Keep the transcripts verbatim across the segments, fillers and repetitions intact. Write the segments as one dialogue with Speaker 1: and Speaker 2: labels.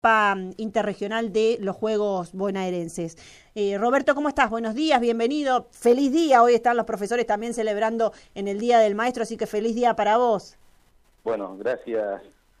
Speaker 1: etapa interregional de los Juegos Bonaerenses. Eh, Roberto, ¿cómo estás? Buenos días, bienvenido. Feliz día, hoy están los profesores también celebrando en el Día del Maestro, así que feliz día para vos.
Speaker 2: Bueno, gracias,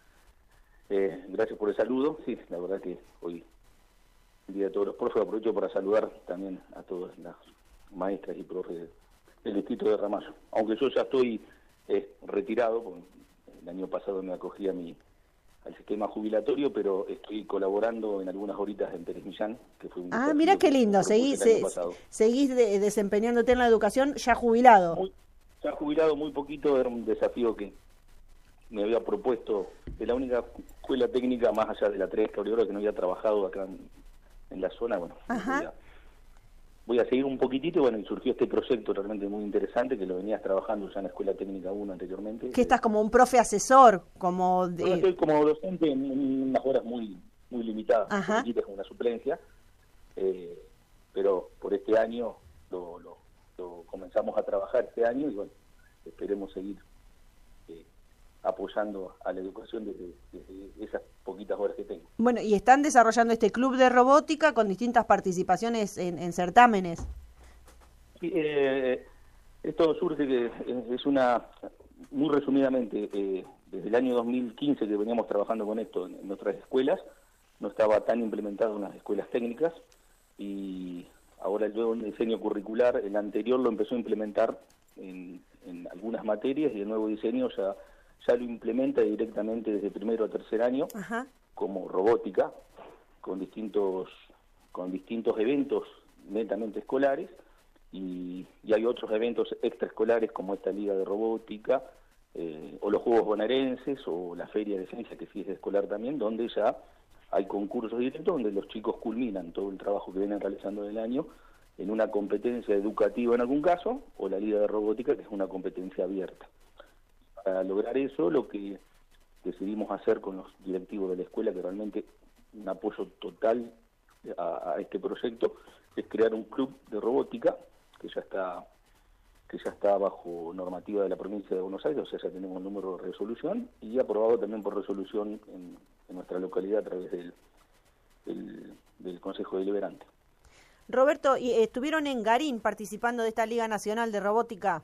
Speaker 2: eh, gracias por el saludo. Sí, la verdad que hoy, el Día de todos los profes, aprovecho para saludar también a todas las maestras y profes del distrito de Ramallo. Aunque yo ya estoy eh, retirado, porque el año pasado me acogí a mi, al sistema jubilatorio, pero estoy colaborando en algunas horitas en Pérez Millán, que fue un
Speaker 1: Ah, mira qué lindo, seguís, se, seguís de, desempeñándote en la educación ya jubilado.
Speaker 2: Muy, ya jubilado muy poquito, era un desafío que me había propuesto, de la única escuela técnica más allá de la tres Cabriora que no había trabajado acá en, en la zona. Bueno, voy a, voy a seguir un poquitito y bueno, y surgió este proyecto realmente muy interesante que lo venías trabajando ya en la Escuela Técnica uno anteriormente.
Speaker 1: ¿Qué estás como un profe asesor? como de...
Speaker 2: Yo estoy como docente en unas horas muy muy limitadas, como una suplencia, eh, pero por este año lo, lo, lo comenzamos a trabajar este año y bueno, esperemos seguir apoyando a la educación desde, desde esas poquitas horas que tengo.
Speaker 1: Bueno, y están desarrollando este club de robótica con distintas participaciones en, en certámenes.
Speaker 2: Sí, eh, esto surge que es una, muy resumidamente, eh, desde el año dos mil quince que veníamos trabajando con esto en, en nuestras escuelas, no estaba tan implementado en las escuelas técnicas y ahora el nuevo diseño curricular, el anterior lo empezó a implementar en, en algunas materias y el nuevo diseño ya ya lo implementa directamente desde primero a tercer año. Ajá. Como robótica, con distintos con distintos eventos netamente escolares, y, y hay otros eventos extraescolares como esta Liga de Robótica, eh, o los Juegos Bonaerenses, o la Feria de Ciencia, que sí es escolar también, donde ya hay concursos directos donde los chicos culminan todo el trabajo que vienen realizando en el año en una competencia educativa en algún caso, o la Liga de Robótica, que es una competencia abierta. Para lograr eso, lo que decidimos hacer con los directivos de la escuela, que realmente un apoyo total a, a este proyecto, es crear un club de robótica que ya está que ya está bajo normativa de la provincia de Buenos Aires, o sea, ya tenemos el número de resolución y aprobado también por resolución en, en nuestra localidad a través del, del, del Consejo Deliberante.
Speaker 1: Roberto, ¿y estuvieron en Garín participando de esta Liga Nacional de Robótica?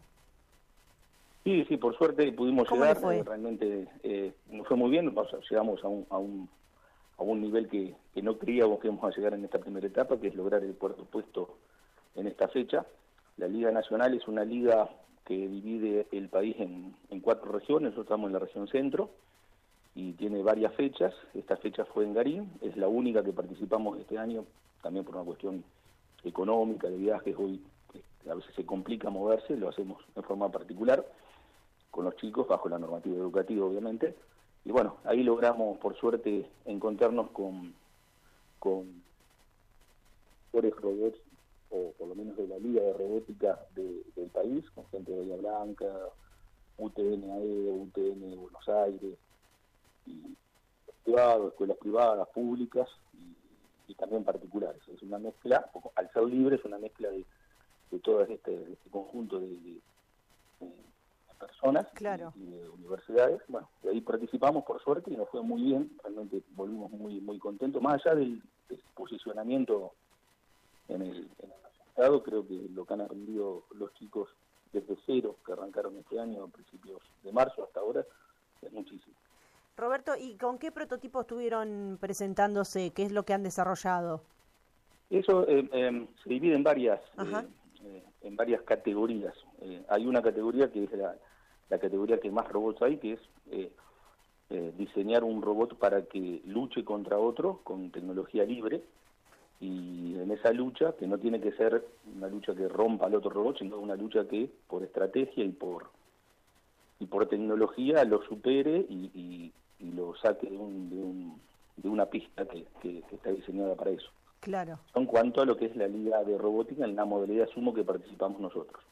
Speaker 2: Sí, sí, por suerte pudimos llegar, eh, realmente eh, nos fue muy bien, o sea, llegamos a un, a un, a un nivel que, que no creíamos que íbamos a llegar en esta primera etapa, que es lograr el cuarto puesto en esta fecha. La Liga Nacional es una liga que divide el país en, en cuatro regiones, nosotros estamos en la región centro, y tiene varias fechas. Esta fecha fue en Garín, es la única que participamos este año, también por una cuestión económica, de viajes, hoy a veces se complica moverse, lo hacemos de forma particular, con los chicos, bajo la normativa educativa, obviamente. Y bueno, ahí logramos, por suerte, encontrarnos con, con mejores robots, o por lo menos de la Liga de Robótica de, del país, con gente de Bahía Blanca, U T N A E, U T N de Buenos Aires, y privados, escuelas privadas, públicas, y, y también particulares. Es una mezcla, al ser libre, es una mezcla de, de todo este, este conjunto de, de, de personas, claro, y, y de universidades. Bueno, de ahí participamos por suerte y nos fue muy bien, realmente volvimos muy muy contentos, más allá del, del posicionamiento en el, en el resultado. Creo que lo que han aprendido los chicos desde cero, que arrancaron este año a principios de marzo hasta ahora, es muchísimo.
Speaker 1: Roberto, ¿y con qué prototipos estuvieron presentándose? ¿Qué es lo que han desarrollado?
Speaker 2: Eso eh, eh, se divide en varias eh, eh, en varias categorías. Eh, hay una categoría que es la la categoría que más robots hay, que es eh, eh, diseñar un robot para que luche contra otro con tecnología libre, y en esa lucha, que no tiene que ser una lucha que rompa al otro robot, sino una lucha que por estrategia y por y por tecnología lo supere y, y, y lo saque de, un, de, un, de una pista que, que, que está diseñada para eso.
Speaker 1: Claro.
Speaker 2: En cuanto a lo que es la Liga de Robótica, en la modalidad sumo que participamos nosotros.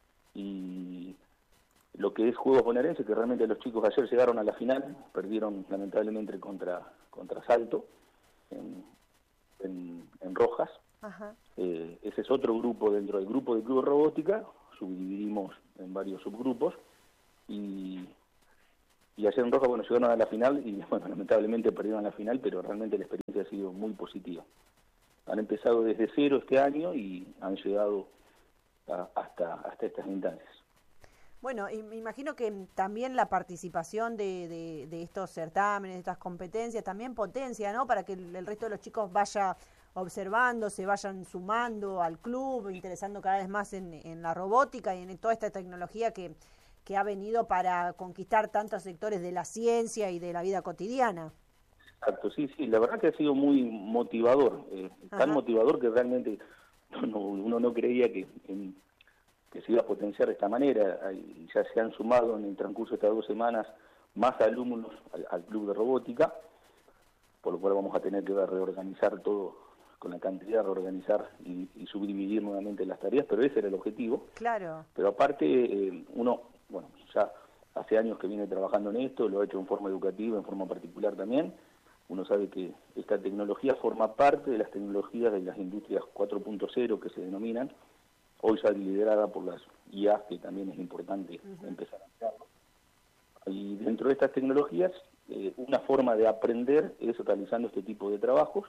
Speaker 2: Y lo que es Juegos Bonaerenses, que realmente los chicos ayer llegaron a la final, perdieron lamentablemente contra contra Salto en, en, en Rojas. Ajá. Eh, ese es otro grupo dentro del grupo de Club de Robótica, subdividimos en varios subgrupos, y y ayer en Roja, bueno, llegaron a la final y, bueno, lamentablemente perdieron la final, pero realmente la experiencia ha sido muy positiva. Han empezado desde cero este año y han llegado a, hasta, hasta estas instancias.
Speaker 1: Bueno, y me imagino que también la participación de, de, de estos certámenes, de estas competencias, también potencia, ¿no? Para que el, el resto de los chicos vaya observando, se vayan sumando al club, interesando cada vez más en, en la robótica y en toda esta tecnología que, que ha venido para conquistar tantos sectores de la ciencia y de la vida cotidiana.
Speaker 2: Exacto, sí, sí, la verdad que ha sido muy motivador, eh, tan motivador que realmente no, uno no creía que... En, que se iba a potenciar de esta manera. Ya se han sumado en el transcurso de estas dos semanas más alumnos al, al club de robótica, por lo cual vamos a tener que reorganizar todo con la cantidad, reorganizar y, y subdividir nuevamente las tareas, pero ese era el objetivo.
Speaker 1: Claro.
Speaker 2: Pero aparte, eh, uno, bueno, ya hace años que viene trabajando en esto, lo ha hecho en forma educativa, en forma particular también. Uno sabe que esta tecnología forma parte de las tecnologías de las industrias cuatro punto cero que se denominan, hoy ya liderada por las I A, que también es importante uh-huh. empezar a hacerlo. Y dentro de estas tecnologías, eh, una forma de aprender es realizando este tipo de trabajos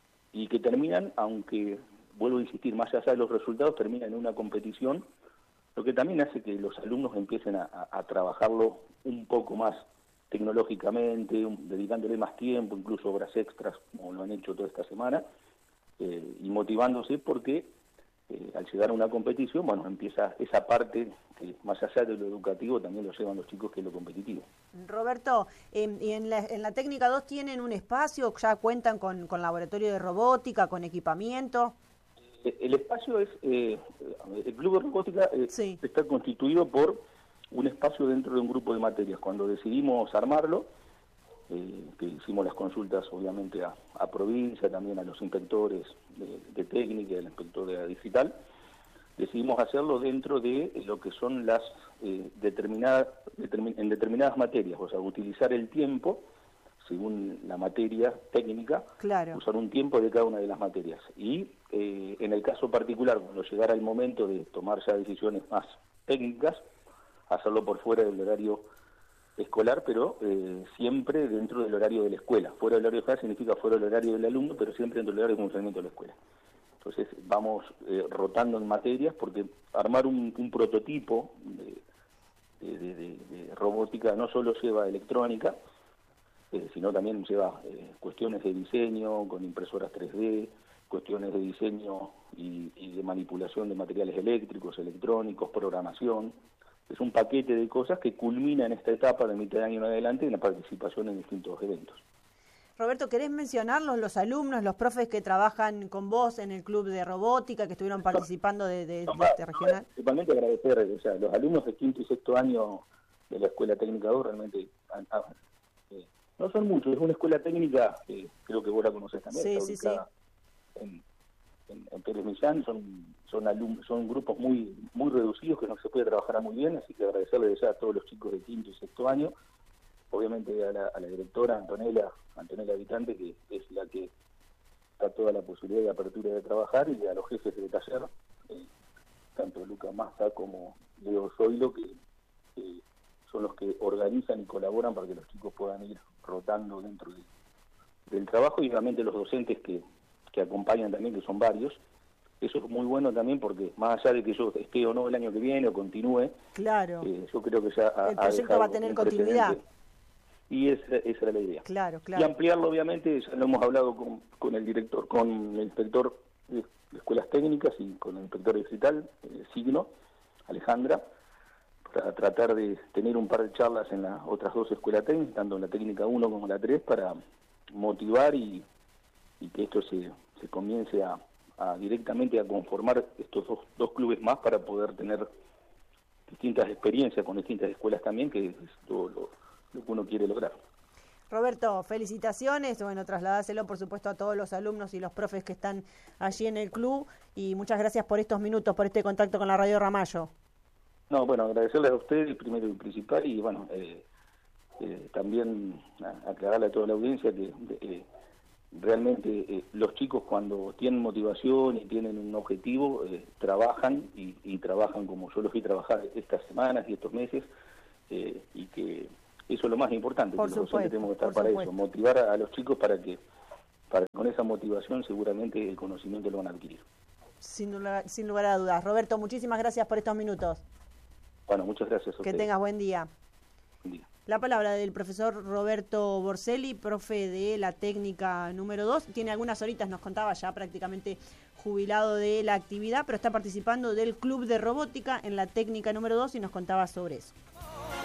Speaker 2: y que terminan, aunque, vuelvo a insistir, más allá de los resultados, terminan en una competición, lo que también hace que los alumnos empiecen a, a, a trabajarlo un poco más tecnológicamente, un, dedicándole más tiempo, incluso horas extras, como lo han hecho toda esta semana, eh, y motivándose porque Eh, al llegar a una competición, bueno, empieza esa parte que más allá de lo educativo también lo llevan los chicos, que es lo competitivo.
Speaker 1: Roberto, eh, ¿y en la, en la técnica dos tienen un espacio? ¿Ya cuentan con, con laboratorio de robótica, con equipamiento?
Speaker 2: Eh, el espacio es, eh, el club de robótica eh, sí. está constituido por un espacio dentro de un grupo de materias. Cuando decidimos armarlo, Eh, que hicimos las consultas obviamente a, a provincia, también a los inspectores de, de técnica y al inspector de digital, decidimos hacerlo dentro de lo que son las eh, determinadas determin, en determinadas materias, o sea, utilizar el tiempo según la materia técnica,
Speaker 1: claro.
Speaker 2: usar un tiempo de cada una de las materias. Y eh, en el caso particular, cuando llegara el momento de tomar ya decisiones más técnicas, hacerlo por fuera del horario escolar, pero eh, siempre dentro del horario de la escuela. Fuera del horario escolar significa fuera del horario del alumno, pero siempre dentro del horario de funcionamiento de la escuela. Entonces vamos eh, rotando en materias, porque armar un, un prototipo de, de, de, de, de robótica no solo lleva electrónica, eh, sino también lleva eh, cuestiones de diseño con impresoras tres D, cuestiones de diseño y, y de manipulación de materiales eléctricos, electrónicos, programación. Es un paquete de cosas que culmina en esta etapa de mitad de año en adelante en la participación en distintos eventos.
Speaker 1: Roberto, ¿querés mencionarlos, los alumnos, los profes que trabajan con vos en el club de robótica, que estuvieron participando de, de, no, de este regional?
Speaker 2: Principalmente agradecer, o sea, los alumnos de quinto y sexto año de la Escuela Técnica dos realmente han, han, eh, no son muchos, es una escuela técnica, eh, creo que vos la conocés también,
Speaker 1: sí,
Speaker 2: está
Speaker 1: sí, sí.
Speaker 2: En, en, en Pérez Millán, son son alumnos, son grupos muy muy reducidos que no se puede trabajar muy bien, así que agradecerles ya a todos los chicos de quinto y sexto año, obviamente a la, a la directora Antonella, Antonella Habitante, que es la que da toda la posibilidad de apertura de trabajar, y a los jefes de taller, eh, tanto Lucas Massa como Leo Zoilo, que, que son los que organizan y colaboran para que los chicos puedan ir rotando dentro de, del trabajo, y obviamente los docentes que que acompañan también, que son varios. Eso es muy bueno también, porque más allá de que yo esté o no el año que viene o continúe,
Speaker 1: claro.
Speaker 2: eh, yo creo que ya ha,
Speaker 1: el proyecto
Speaker 2: ha
Speaker 1: va a tener continuidad.
Speaker 2: Y esa, esa era la idea.
Speaker 1: Claro, claro.
Speaker 2: Y ampliarlo, obviamente, ya lo hemos hablado con, con el director, con el inspector de escuelas técnicas y con el inspector digital, eh, Signo, Alejandra, para tratar de tener un par de charlas en las otras dos escuelas técnicas, tanto en la técnica uno como en la tres, para motivar y y que esto se, se comience a, a directamente a conformar estos dos, dos clubes más para poder tener distintas experiencias con distintas escuelas también, que es todo lo, lo que uno quiere lograr.
Speaker 1: Roberto, felicitaciones, bueno, trasladáselo por supuesto a todos los alumnos y los profes que están allí en el club, y muchas gracias por estos minutos, por este contacto con la Radio Ramallo.
Speaker 2: No, bueno, agradecerles a ustedes primero y principal, y bueno, eh, eh, también aclararle a toda la audiencia que eh, realmente eh, los chicos cuando tienen motivación y tienen un objetivo, eh, trabajan y, y trabajan como yo los vi trabajar estas semanas y estos meses, eh, y que eso es lo más importante,
Speaker 1: por
Speaker 2: que
Speaker 1: supuesto,
Speaker 2: los docentes tenemos que estar para supuesto. eso, motivar a, a los chicos para que, para que con esa motivación seguramente el conocimiento lo van a adquirir.
Speaker 1: Sin lugar, sin lugar a dudas. Roberto, muchísimas gracias por estos minutos.
Speaker 2: Bueno, muchas gracias a
Speaker 1: Que
Speaker 2: ustedes.
Speaker 1: tengas buen día.
Speaker 2: Buen día.
Speaker 1: La palabra del profesor Roberto Borselli, profe de la técnica número dos. Tiene algunas horitas, nos contaba, ya prácticamente jubilado de la actividad, pero está participando del club de robótica en la técnica número dos y nos contaba sobre eso.